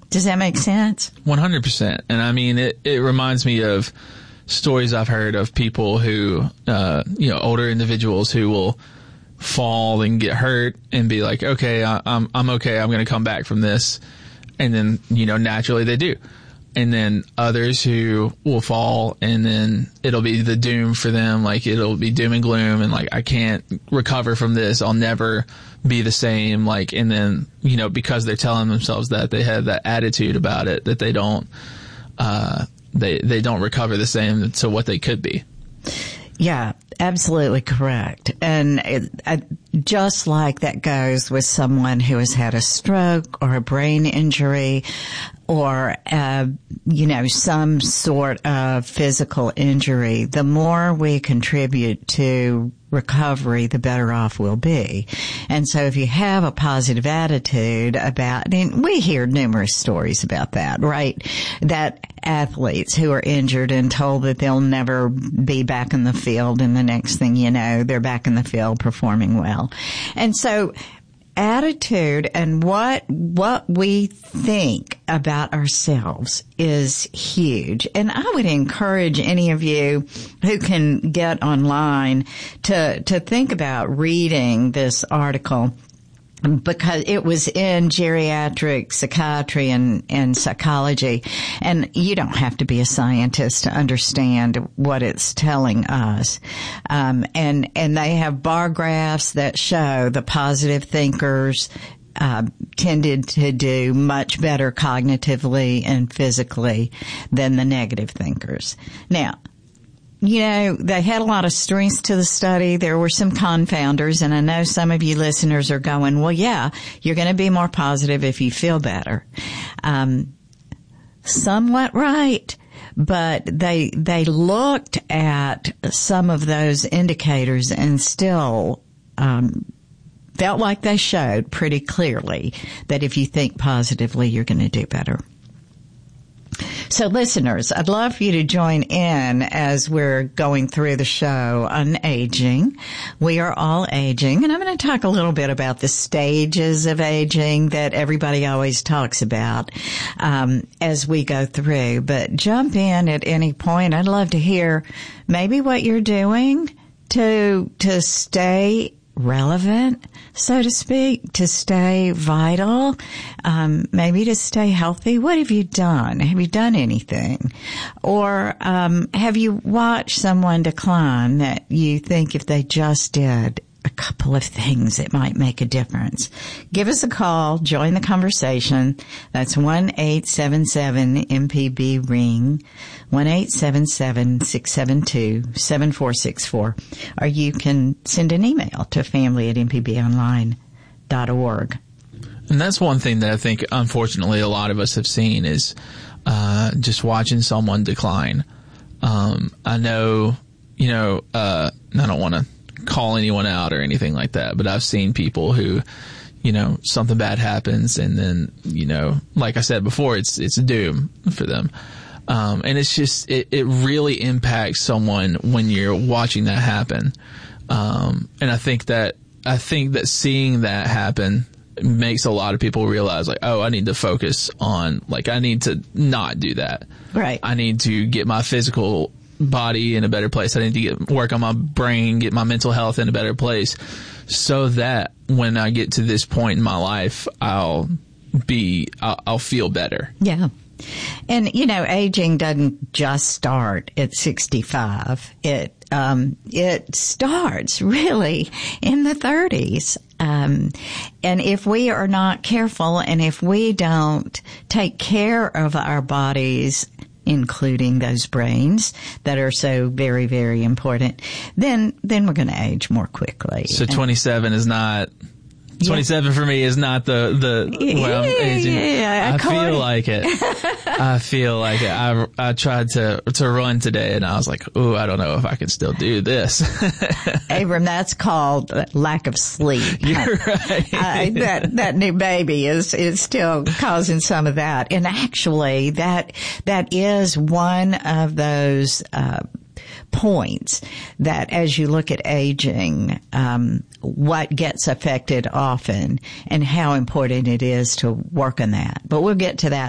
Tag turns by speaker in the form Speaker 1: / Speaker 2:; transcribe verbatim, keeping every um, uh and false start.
Speaker 1: Does that make sense?
Speaker 2: one hundred percent. And I mean, it, it reminds me of stories I've heard of people who, uh, you know, older individuals who will fall and get hurt and be like, okay, I, I'm, I'm okay. I'm going to come back from this. And then, you know, naturally they do. And then others who will fall and then it'll be the doom for them. Like it'll be doom and gloom and like, I can't recover from this. I'll never be the same. Like, and then, you know, because they're telling themselves that, they have that attitude about it, that they don't, uh, they, they don't recover the same to what they could be.
Speaker 1: Yeah, absolutely correct. And it, uh, just like that goes with someone who has had a stroke or a brain injury or, uh, you know, some sort of physical injury, the more we contribute to recovery, the better off we'll be. And so if you have a positive attitude about, and we hear numerous stories about that, right? That athletes who are injured and told that they'll never be back in the field, and the next thing you know, they're back in the field performing well. And so attitude and what what we think about ourselves is huge. And I would encourage any of you who can get online to to think about reading this article, because it was in Geriatric Psychiatry and, and Psychology. And you don't have to be a scientist to understand what it's telling us. Um, and, and they have bar graphs that show the positive thinkers Uh, tended to do much better cognitively and physically than the negative thinkers. Now, you know, they had a lot of strengths to the study. There were some confounders, and I know some of you listeners are going, well, yeah, you're going to be more positive if you feel better. Um, somewhat right, but they, they looked at some of those indicators and still, um, felt like they showed pretty clearly that if you think positively, you're going to do better. So listeners, I'd love for you to join in as we're going through the show on aging. We are all aging, and I'm going to talk a little bit about the stages of aging that everybody always talks about um, as we go through. But jump in at any point. I'd love to hear maybe what you're doing to to stay relevant, so to speak, to stay vital, um, maybe to stay healthy. What have you done? Have you done anything? Or um, have you watched someone decline that you think if they just did a couple of things, it might make a difference? Give us a call. Join the conversation. That's one eight seven seven M P B ring, one eight seven seven six seven two seven four six four. Or you can send an email to family at m p b online dot org.
Speaker 2: And that's one thing that I think, unfortunately, a lot of us have seen is uh just watching someone decline. Um I know, you know, uh I don't want to call anyone out or anything like that, but I've seen people who, you know, something bad happens and then, you know, like I said before, it's it's doom for them. Um and it's just it, it really impacts someone when you're watching that happen. Um and I think that I think that seeing that happen makes a lot of people realize, like, oh, I need to focus on, like, I need to not do that.
Speaker 1: Right.
Speaker 2: I need to get my physical body in a better place. I need to get work on my brain, get my mental health in a better place, so that when I get to this point in my life, I'll be, I'll, I'll feel better.
Speaker 1: Yeah. And, you know, aging doesn't just start at sixty-five. It, um, it starts really in the thirties. Um, and if we are not careful and if we don't take care of our bodies, including those brains that are so very, very important, then, then we're going to age more quickly.
Speaker 2: So twenty-seven is not, twenty-seven yeah. for me is not the, the, well, I'm aging.
Speaker 1: Yeah,
Speaker 2: I feel like it. I feel like it. I, I tried to, to run today and I was like, ooh, I don't know if I can still do this.
Speaker 1: Abram, that's called lack of sleep.
Speaker 2: You're right.
Speaker 1: uh, that, that new baby is, is still causing some of that. And actually that, that is one of those, uh, points that as you look at aging, um, what gets affected often and how important it is to work on that. But we'll get to that